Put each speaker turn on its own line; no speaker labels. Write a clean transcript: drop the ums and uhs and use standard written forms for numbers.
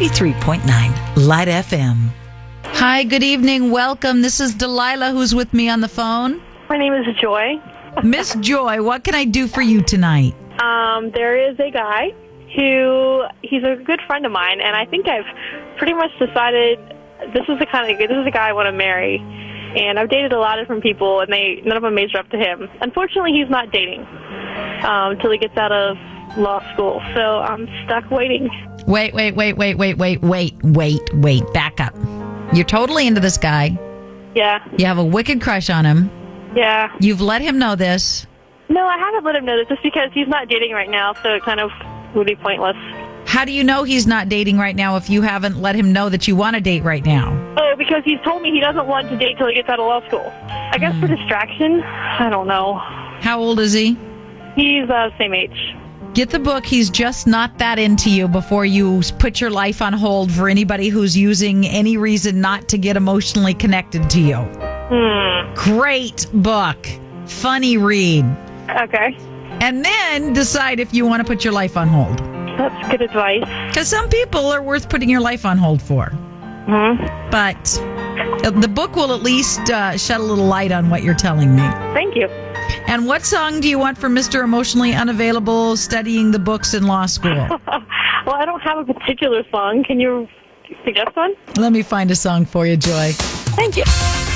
93.9 Light FM.
Hi, good evening. Welcome. This is Delilah who's with me on the phone.
My name is Joy.
Miss Joy, what can I do for you tonight?
There is a guy he's a good friend of mine, and I think I've pretty much decided this is the guy I want to marry. And I've dated a lot of different people, and none of them measure up to him. Unfortunately, he's not dating till he gets out of law school, so I'm stuck waiting.
Wait. Back up. You're totally into this guy.
Yeah.
You have a wicked crush on him.
Yeah.
You've let him know this.
No, I haven't let him know this just because he's not dating right now, so it kind of would be pointless.
How do you know he's not dating right now if you haven't let him know that you want to date right now?
Oh, because he's told me he doesn't want to date till he gets out of law school. I guess for distraction. I don't know.
How old is he?
He's same age.
Get the book, He's Just Not That Into You, before you put your life on hold for anybody who's using any reason not to get emotionally connected to you. Great book. Funny read.
Okay.
And then decide if you want to put your life on hold.
That's good advice.
Because some people are worth putting your life on hold for. But the book will at least shed a little light on what you're telling me.
Thank you.
And what song do you want for Mr. Emotionally Unavailable studying the books in law school?
Well, I don't have a particular song. Can you suggest one?
Let me find a song for you, Joy.
Thank you.